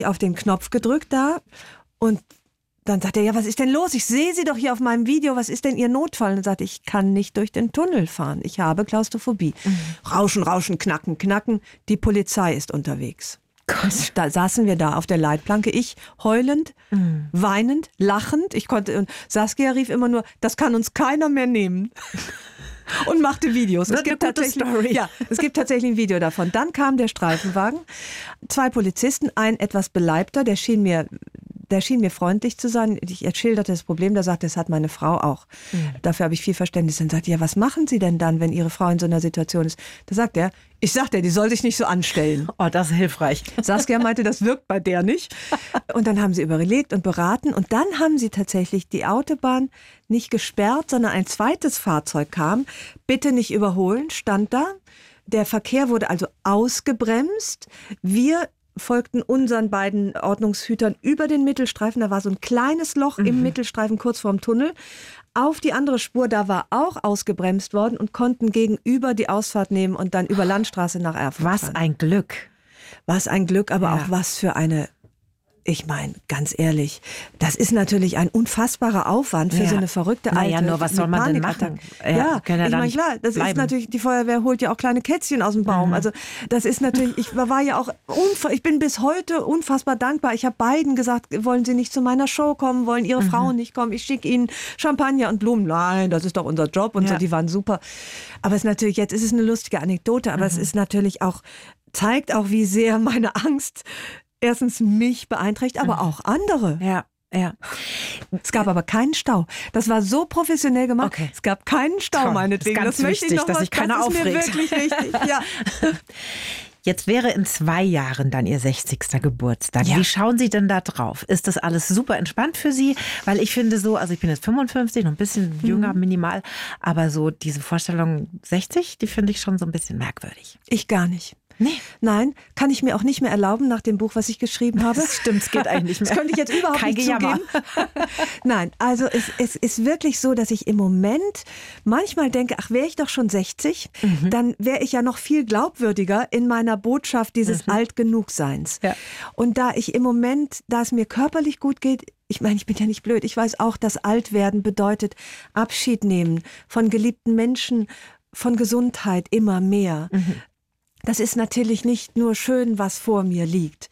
auf den Knopf gedrückt da und dann sagt er, ja, was ist denn los? Ich sehe Sie doch hier auf meinem Video. Was ist denn Ihr Notfall? Und dann sagt er, ich kann nicht durch den Tunnel fahren. Ich habe Klaustrophobie. Rauschen, rauschen, knacken, knacken. Die Polizei ist unterwegs. Gott. Da saßen wir da auf der Leitplanke. Ich heulend, weinend, lachend. Und Saskia rief immer nur, das kann uns keiner mehr nehmen. Und machte Videos. Es gibt tatsächlich ein Video davon. Dann kam der Streifenwagen. 2 Polizisten, ein etwas beleibter, der schien mir freundlich zu sein. Ich schilderte das Problem, da sagte, das hat meine Frau auch. Dafür habe ich viel Verständnis. Dann sagte, ja, was machen Sie denn dann, wenn Ihre Frau in so einer Situation ist? Da sagt er, ich sagte, die soll sich nicht so anstellen. Oh, das ist hilfreich. Saskia meinte, das wirkt bei der nicht. Und dann haben sie überlegt und beraten und dann haben sie tatsächlich die Autobahn nicht gesperrt, sondern ein zweites Fahrzeug kam. Bitte nicht überholen, stand da. Der Verkehr wurde also ausgebremst. Wir folgten unseren beiden Ordnungshütern über den Mittelstreifen. Da war so ein kleines Loch im Mittelstreifen kurz vorm Tunnel. Auf die andere Spur, da war auch ausgebremst worden und konnten gegenüber die Ausfahrt nehmen und dann über Landstraße nach Erfurt fahren. Was ein Glück. Was ein Glück, aber auch was für eine... Ich meine, ganz ehrlich, das ist natürlich ein unfassbarer Aufwand für so eine verrückte Alte. Naja, nur was soll man denn machen? Ja, ich meine, klar, das ist natürlich, die Feuerwehr holt ja auch kleine Kätzchen aus dem Baum. Also das ist natürlich, ich bin bis heute unfassbar dankbar. Ich habe beiden gesagt, wollen Sie nicht zu meiner Show kommen, wollen Ihre Frauen nicht kommen, ich schicke Ihnen Champagner und Blumen. Nein, das ist doch unser Job und so, die waren super. Aber es ist natürlich, jetzt ist es eine lustige Anekdote, aber es ist natürlich auch, zeigt auch, wie sehr meine Angst erstens mich beeinträchtigt, aber auch andere. Ja. Es gab aber keinen Stau. Das war so professionell gemacht. Okay. Es gab keinen Stau, meinetwegen. Das ist ganz wichtig, dass sich keiner aufregt. Das ist mir wirklich wichtig, ja. Jetzt wäre in 2 Jahren dann Ihr 60. Geburtstag. Ja. Wie schauen Sie denn da drauf? Ist das alles super entspannt für Sie? Weil ich finde so, also ich bin jetzt 55, noch ein bisschen jünger, minimal, aber so diese Vorstellung 60, die finde ich schon so ein bisschen merkwürdig. Ich gar nicht. Nee. Nein, kann ich mir auch nicht mehr erlauben nach dem Buch, was ich geschrieben habe. Das stimmt, es geht eigentlich nicht mehr. Das könnte ich jetzt überhaupt nicht zugeben. Nein, also es ist wirklich so, dass ich im Moment manchmal denke, ach, wäre ich doch schon 60, dann wäre ich ja noch viel glaubwürdiger in meiner Botschaft dieses Alt-Genug-Seins. Ja. Und da ich im Moment, da es mir körperlich gut geht, ich meine, ich bin ja nicht blöd, ich weiß auch, dass Altwerden bedeutet Abschied nehmen von geliebten Menschen, von Gesundheit immer mehr. Das ist natürlich nicht nur schön, was vor mir liegt.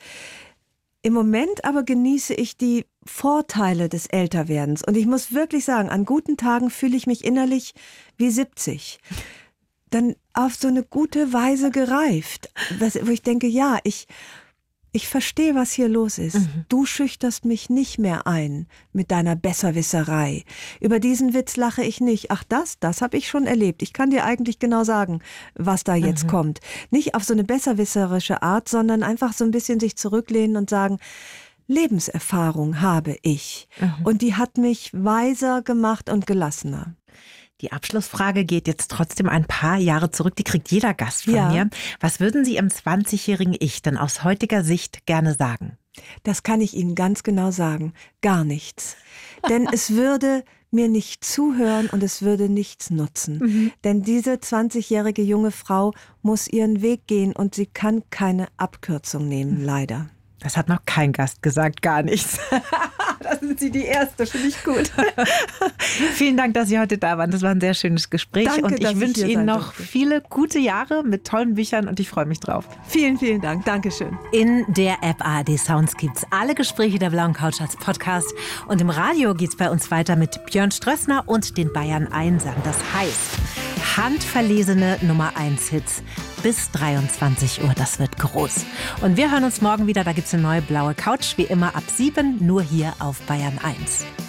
Im Moment aber genieße ich die Vorteile des Älterwerdens. Und ich muss wirklich sagen, an guten Tagen fühle ich mich innerlich wie 70. Dann auf so eine gute Weise gereift. Wo ich denke, ja, ich verstehe, was hier los ist. Du schüchterst mich nicht mehr ein mit deiner Besserwisserei. Über diesen Witz lache ich nicht. Ach, das habe ich schon erlebt. Ich kann dir eigentlich genau sagen, was da jetzt kommt. Nicht auf so eine besserwisserische Art, sondern einfach so ein bisschen sich zurücklehnen und sagen, Lebenserfahrung habe ich. Und die hat mich weiser gemacht und gelassener. Die Abschlussfrage geht jetzt trotzdem ein paar Jahre zurück. Die kriegt jeder Gast von mir. Was würden Sie Ihrem 20-jährigen Ich denn aus heutiger Sicht gerne sagen? Das kann ich Ihnen ganz genau sagen. Gar nichts. Denn es würde mir nicht zuhören und es würde nichts nutzen. Denn diese 20-jährige junge Frau muss ihren Weg gehen und sie kann keine Abkürzung nehmen, leider. Das hat noch kein Gast gesagt, gar nichts. Da sind Sie die Erste, finde ich gut. Vielen Dank, dass Sie heute da waren. Das war ein sehr schönes Gespräch. Danke, und ich wünsche Ihnen noch viele gute Jahre mit tollen Büchern und ich freue mich drauf. Vielen, vielen Dank. Dankeschön. In der App ARD Sounds gibt's alle Gespräche der Blauen Couch als Podcast. Und im Radio geht's bei uns weiter mit Björn Strössner und den Bayern Einsern. Das heißt, handverlesene Nummer 1 Hits bis 23 Uhr. Das wird groß. Und wir hören uns morgen wieder. Da gibt's eine neue Blaue Couch, wie immer ab 7, nur hier auf Bayern 1.